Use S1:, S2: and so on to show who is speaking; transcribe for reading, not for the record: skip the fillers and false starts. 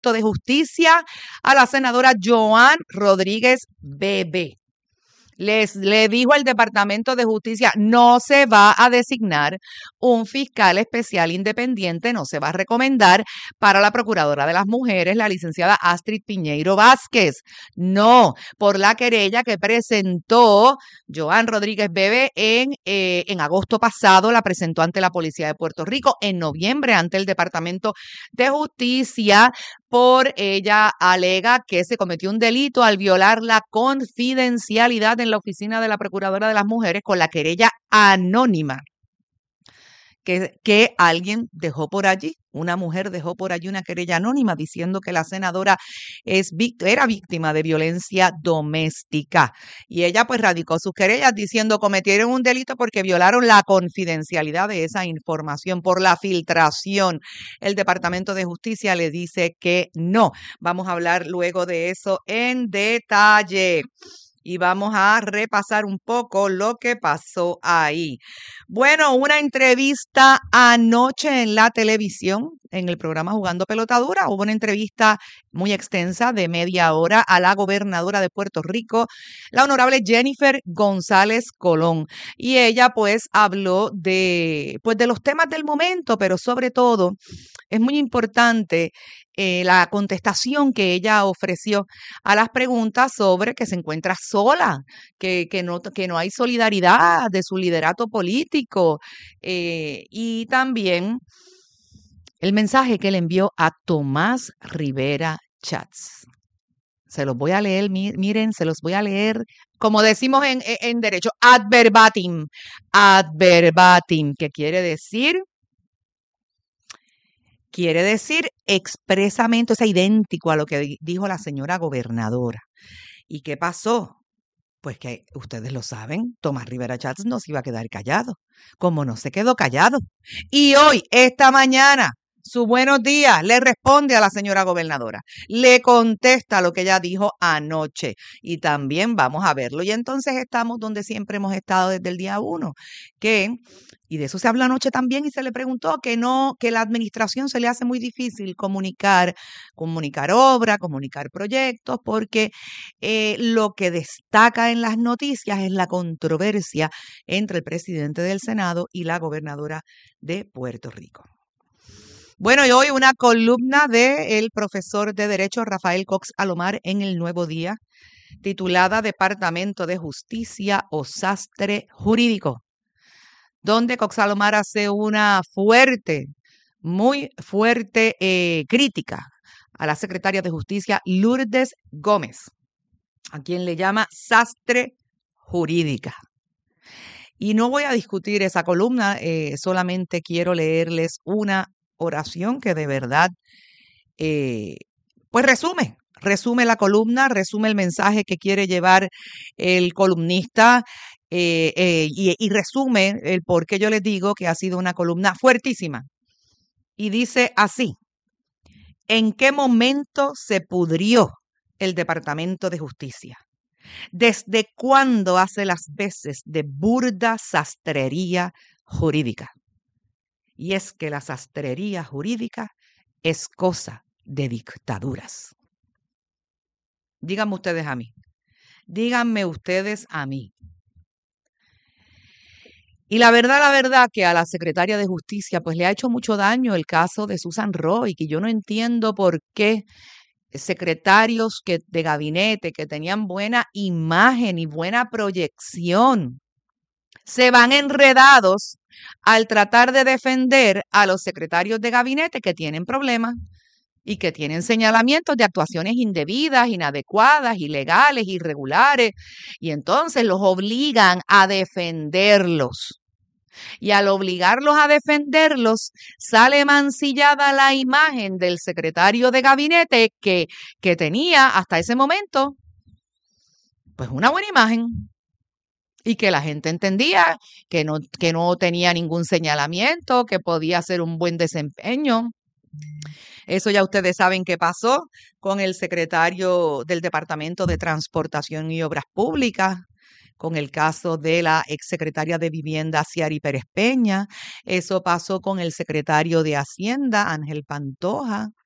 S1: Departamento de Justicia a la senadora Joan Rodríguez Bebe. Le dijo al Departamento de Justicia, no se va a designar un fiscal especial independiente, no se va a recomendar para la Procuradora de las Mujeres, la licenciada Astrid Piñeiro Vázquez. No, por la querella que presentó Joan Rodríguez Bebe en agosto pasado, la presentó ante la Policía de Puerto Rico, en noviembre ante el Departamento de Justicia. Por ella alega que se cometió un delito al violar la confidencialidad en la oficina de la Procuradora de las Mujeres con la querella anónima que alguien dejó por allí. Una mujer dejó por allí una querella anónima diciendo que la senadora era víctima de violencia doméstica. Y ella pues radicó sus querellas diciendo cometieron un delito porque violaron la confidencialidad de esa información por la filtración. El Departamento de Justicia le dice que no. Vamos a hablar luego de eso en detalle. Y vamos a repasar un poco lo que pasó ahí. Bueno, una entrevista anoche en la televisión, en el programa Jugando Pelota Dura. Hubo una entrevista muy extensa de media hora a la gobernadora de Puerto Rico, la honorable Jennifer González Colón. Y ella pues habló de los temas del momento, pero sobre todo es muy importante la contestación que ella ofreció a las preguntas sobre que se encuentra sola, que no hay solidaridad de su liderato político, y también el mensaje que le envió a Tomás Rivera Chats. Se los voy a leer, miren, se los voy a leer, como decimos en derecho, ad verbatim, que quiere decir expresamente, o sea, idéntico a lo que dijo la señora gobernadora. ¿Y qué pasó? Pues que ustedes lo saben, Tomás Rivera Chats no se iba a quedar callado, como no se quedó callado. Y hoy, esta mañana, su buenos días le responde a la señora gobernadora, le contesta lo que ella dijo anoche y también vamos a verlo. Y entonces estamos donde siempre hemos estado desde el día 1, y de eso se habló anoche también y se le preguntó que la administración se le hace muy difícil comunicar obra, comunicar proyectos, porque lo que destaca en las noticias es la controversia entre el presidente del Senado y la gobernadora de Puerto Rico. Bueno, y hoy una columna del profesor de Derecho Rafael Cox Alomar en El Nuevo Día, titulada Departamento de Justicia o Sastre Jurídico, donde Cox Alomar hace una muy fuerte crítica a la secretaria de Justicia Lourdes Gómez, a quien le llama sastre jurídica. Y no voy a discutir esa columna, solamente quiero leerles una oración que de verdad, pues resume la columna, resume el mensaje que quiere llevar el columnista, y resume el por qué yo les digo que ha sido una columna fuertísima. Y dice así: ¿en qué momento se pudrió el Departamento de Justicia? ¿Desde cuándo hace las veces de burda sastrería jurídica? Y es que la sastrería jurídica es cosa de dictaduras. Díganme ustedes a mí. Díganme ustedes a mí. Y la verdad que a la secretaria de Justicia pues le ha hecho mucho daño el caso de Susan Roy, que yo no entiendo por qué secretarios de gabinete que tenían buena imagen y buena proyección se van enredados al tratar de defender a los secretarios de gabinete que tienen problemas y que tienen señalamientos de actuaciones indebidas, inadecuadas, ilegales, irregulares, y entonces los obligan a defenderlos. Y al obligarlos a defenderlos, sale mancillada la imagen del secretario de gabinete que tenía hasta ese momento, pues una buena imagen. Y que la gente entendía que no tenía ningún señalamiento, que podía hacer un buen desempeño. Eso ya ustedes saben qué pasó con el secretario del Departamento de Transportación y Obras Públicas, con el caso de la exsecretaria de Vivienda, Ciari Pérez Peña. Eso pasó con el secretario de Hacienda, Ángel Pantoja.